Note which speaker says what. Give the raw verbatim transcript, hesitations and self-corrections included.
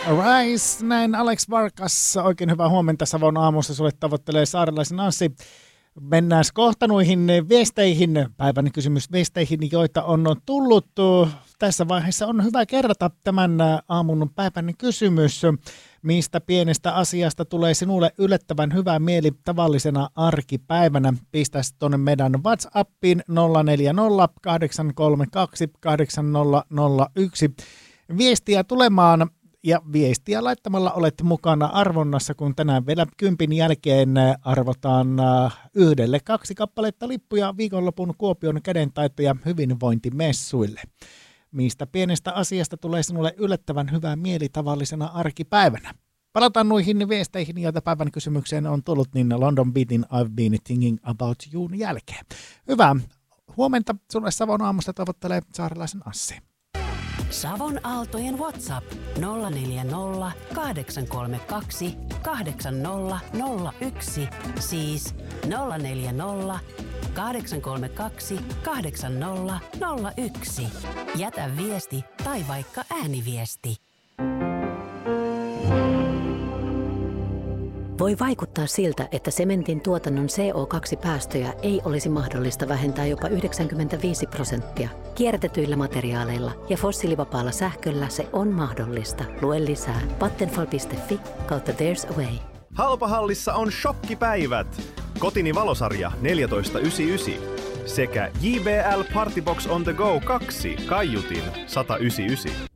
Speaker 1: Rise, näin Alex Varkas. Oikein hyvää huomenta Savon aamussa. Sulle tavoittelee saarelaisen Anssi. Mennään kohta noihin viesteihin, päivän kysymys viesteihin, joita on tullut. Tässä vaiheessa on hyvä kerrata tämän aamun päivän kysymys. Mistä pienestä asiasta tulee sinulle yllättävän hyvä mieli tavallisena arkipäivänä? Pistä tuonne meidän WhatsAppiin nolla neljä nolla kahdeksan kolme kaksi kahdeksan nolla nolla yksi. Viestiä tulemaan. Ja viestiä laittamalla olet mukana arvonnassa, kun tänään vielä kympin jälkeen arvotaan yhdelle kaksi kappaletta lippuja viikonlopun Kuopion kädentaito- ja hyvinvointimessuille. Mistä pienestä asiasta tulee sinulle yllättävän hyvää mieli tavallisena arkipäivänä? Palataan noihin viesteihin, joita päivän kysymykseen on tullut, niin London Beatin I've Been Thinking About You'n jälkeen. Hyvää huomenta sulle Savon aamusta tavoittelee saarelaisen Anssi.
Speaker 2: Savon Aaltojen WhatsApp nolla neljä nolla kahdeksan kolme kaksi kahdeksan nolla nolla yksi, siis nolla neljä nolla kahdeksan kolme kaksi kahdeksan nolla nolla yksi. Jätä viesti tai vaikka ääniviesti.
Speaker 3: Voi vaikuttaa siltä, että sementin tuotannon C O kaksi päästöjä ei olisi mahdollista vähentää jopa yhdeksänkymmentäviisi prosenttia. Kierrätetyillä materiaaleilla ja fossiilivapaalla sähköllä se on mahdollista. Lue lisää vattenfall piste fi kautta there's a way.
Speaker 4: Halpahallissa on shokkipäivät. Kotini valosarja neljätoista yhdeksänkymmentäyhdeksän sekä J B L Partybox on the go kaksi kaiutin sata yhdeksänkymmentäyhdeksän.